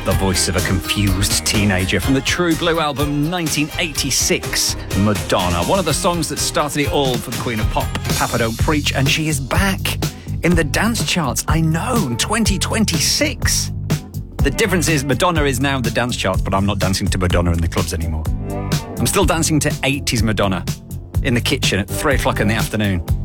The voice of a confused teenager from the True Blue album 1986, Madonna. One of the songs that started it all for the Queen of Pop, Papa Don't Preach, and she is back in the dance charts. I know, 2026. The difference is Madonna is now in the dance charts, but I'm not dancing to Madonna in the clubs anymore. I'm still dancing to 80s Madonna in the kitchen at 3 o'clock in the afternoon.